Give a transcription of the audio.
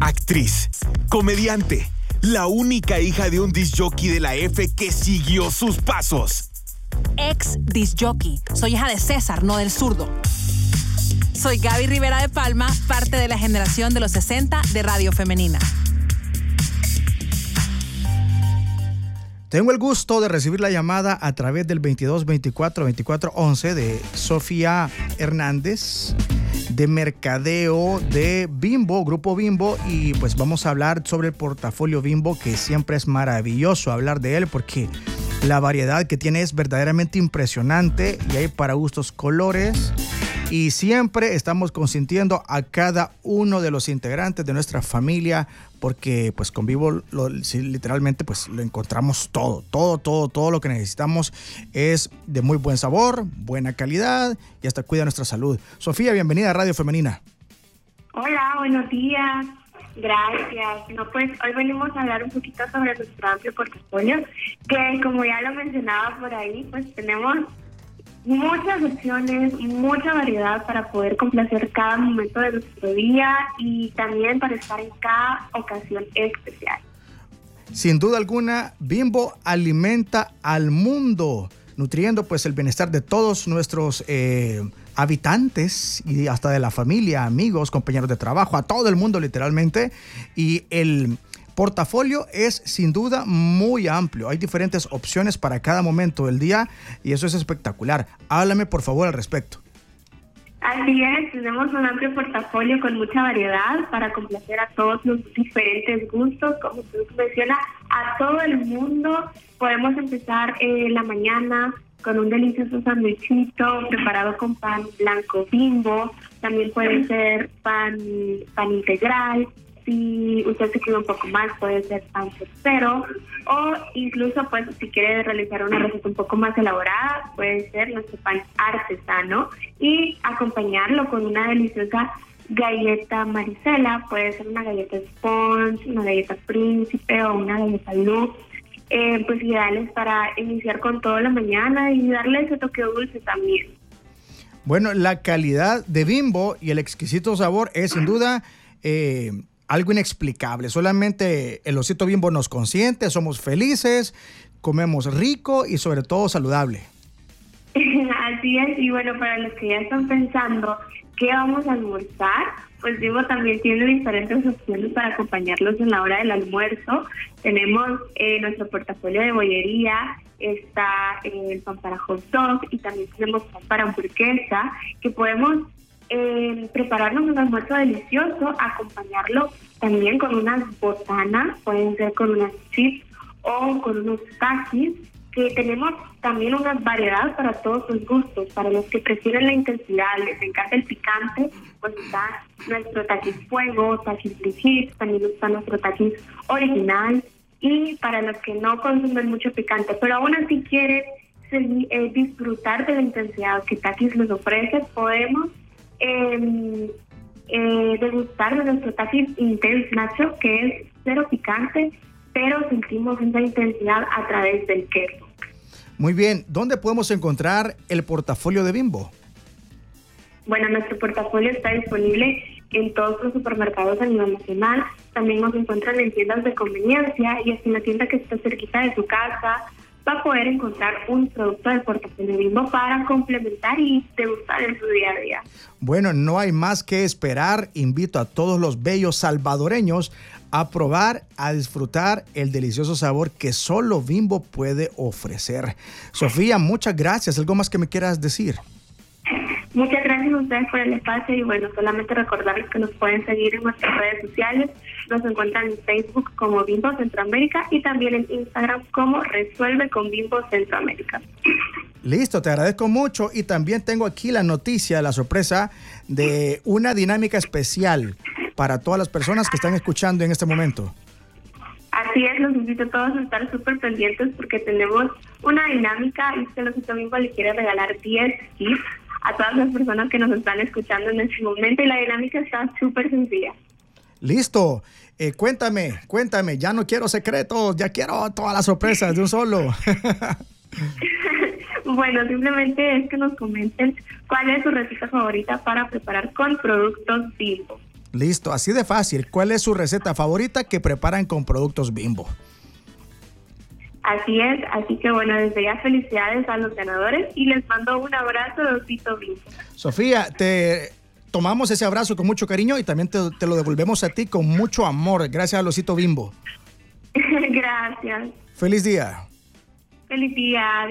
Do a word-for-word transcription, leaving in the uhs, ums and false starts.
actriz, comediante, la única hija de un disc jockey de la F que siguió sus pasos. Ex disc jockey. Soy hija de César, no del zurdo. Soy Gaby Rivera de Palma, parte de la generación de los sesenta de Radio Femenina. Tengo el gusto de recibir la llamada a través del veintidós veinticuatro veinticuatro once de Sofía Hernández, de mercadeo de Bimbo, Grupo Bimbo, y pues vamos a hablar sobre el portafolio Bimbo, que siempre es maravilloso hablar de él porque la variedad que tiene es verdaderamente impresionante y hay para gustos colores. Y siempre estamos consintiendo a cada uno de los integrantes de nuestra familia porque pues con Bimbo lo, literalmente pues lo encontramos todo, todo, todo, todo lo que necesitamos es de muy buen sabor, buena calidad y hasta cuida nuestra salud. Sofía, bienvenida a Radio Femenina. Hola, buenos días. Gracias. No, pues hoy venimos a hablar un poquito sobre nuestro amplio portafolio, que como ya lo mencionaba por ahí, pues tenemos muchas opciones, mucha variedad para poder complacer cada momento de nuestro día y también para estar en cada ocasión especial. Sin duda alguna, Bimbo alimenta al mundo, nutriendo pues el bienestar de todos nuestros eh, habitantes y hasta de la familia, amigos, compañeros de trabajo, a todo el mundo literalmente. Y el portafolio es sin duda muy amplio. Hay diferentes opciones para cada momento del día y eso es espectacular. Háblame por favor al respecto. Así es, tenemos un amplio portafolio con mucha variedad para complacer a todos los diferentes gustos. Como tú mencionas, a todo el mundo. Podemos empezar eh, la mañana con un delicioso sándwichito preparado con pan blanco Bimbo. También puede ser pan, pan integral. Si usted se quiere un poco más, puede ser pan certero, o incluso pues si quiere realizar una receta un poco más elaborada, puede ser nuestro pan artesano y acompañarlo con una deliciosa galleta Marisela. Puede ser una galleta sponge, una galleta príncipe o una galleta luz, eh, pues ideales para iniciar con toda la mañana y darle ese toque dulce también. Bueno, la calidad de Bimbo y el exquisito sabor es sin duda eh, algo inexplicable. Solamente el osito Bimbo nos consiente, somos felices, comemos rico y sobre todo saludable. Así es, y bueno, para los que ya están pensando qué vamos a almorzar, pues Bimbo también tiene diferentes opciones para acompañarlos en la hora del almuerzo. Tenemos eh, nuestro portafolio de bollería, está eh, el pan para hot dog y también tenemos pan para hamburguesa, que podemos Eh, prepararnos un almuerzo delicioso, acompañarlo también con unas botanas, pueden ser con unas chips o con unos takis, que tenemos también una variedad para todos los gustos. Para los que prefieren la intensidad, les encanta el picante, pues está nuestro taquis fuego, taquis frigis, también está nuestro taquis original. Y para los que no consumen mucho picante, pero aún así quieren eh, disfrutar de la intensidad que Takis les ofrece, podemos Eh, eh, degustar de nuestro Takis Intense Nacho, que es cero picante, pero sentimos esa intensidad a través del queso. Muy bien, ¿dónde podemos encontrar el portafolio de Bimbo? Bueno, nuestro portafolio está disponible en todos los supermercados a nivel nacional. También nos encuentran en tiendas de conveniencia y hasta en la tienda que está cerquita de su casa va a poder encontrar un producto del portafolio Bimbo para complementar y degustar en su día a día. Bueno, no hay más que esperar. Invito a todos los bellos salvadoreños a probar, a disfrutar el delicioso sabor que solo Bimbo puede ofrecer. Sofía, muchas gracias. ¿Algo más que me quieras decir? Muchas gracias a ustedes por el espacio y bueno, solamente recordarles que nos pueden seguir en nuestras redes sociales. Nos encuentran en Facebook como Bimbo Centroamérica y también en Instagram como Resuelve con Bimbo Centroamérica. Listo, te agradezco mucho y también tengo aquí la noticia, la sorpresa de una dinámica especial para todas las personas que están escuchando en este momento. Así es, los invito a todos a estar súper pendientes porque tenemos una dinámica y es que el Osito Bimbo le quiere regalar diez kits a todas las personas que nos están escuchando en este momento y la dinámica está súper sencilla. Listo, eh, cuéntame, cuéntame, ya no quiero secretos, ya quiero todas las sorpresas de un solo. Bueno, simplemente es que nos comenten cuál es su receta favorita para preparar con productos Bimbo. Listo, así de fácil. ¿Cuál es su receta favorita que preparan con productos Bimbo? Así es, así que bueno, desde ya felicidades a los ganadores y les mando un abrazo de Osito Bimbo. Sofía, te tomamos ese abrazo con mucho cariño y también te, te lo devolvemos a ti con mucho amor, gracias al Osito Bimbo. Gracias. Feliz día. Feliz día.